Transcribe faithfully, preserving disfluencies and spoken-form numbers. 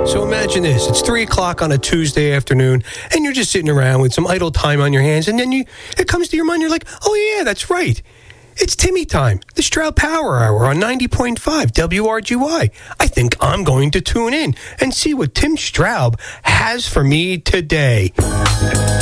So imagine this. It's three o'clock on a Tuesday afternoon, and you're just sitting around with some idle time on your hands, and then you it comes to your mind, you're like, oh, yeah, that's right. It's Timmy time, the Stroud Power Hour on ninety point five W R G Y. I think I'm going to tune in and see what Tim Straub has for me today.